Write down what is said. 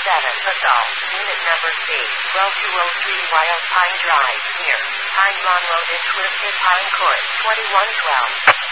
Assault, Unit Number C, 12203 Wild Pine Drive, near Pine Lawn Road in Clifton, Pine Court, 2112.